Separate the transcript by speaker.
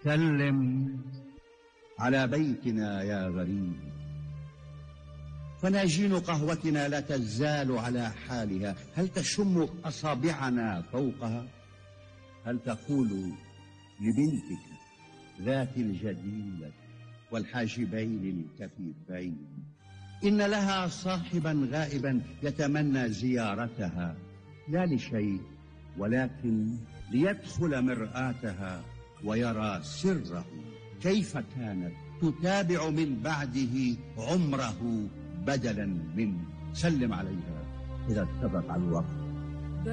Speaker 1: سلم على بيتنا يا غريب، فناجين قهوتنا لا تزال على حالها. هل تشم أصابعنا فوقها؟ هل تقول لبنتك ذات الجديلة والحاجبين الكثيفين إن لها صاحبا غائبا يتمنى زيارتها، لا لشيء ولكن ليدخل مرآتها ويرى سره كيف كانت تتابع من بعده عمره بدلا منه؟ سلم عليها إذا اتفق الوقت.